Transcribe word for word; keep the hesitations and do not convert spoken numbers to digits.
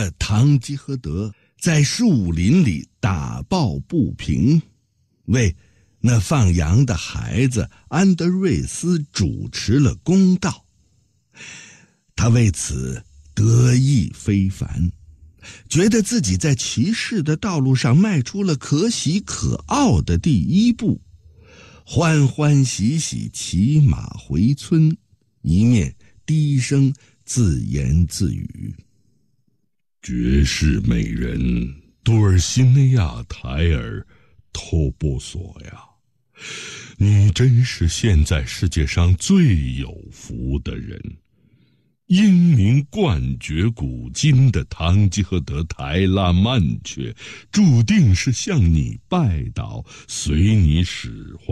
的堂吉诃德在树林里打抱不平，为那放羊的孩子安德瑞斯主持了公道。他为此得意非凡，觉得自己在骑士的道路上迈出了可喜可傲的第一步，欢欢喜喜骑马回村，一面低声自言自语： 绝世美人多尔西内亚台尔托波索呀，你真是现在世界上最有福的人。英明冠绝古今的堂吉诃德台拉曼却注定是向你拜倒，随你使唤。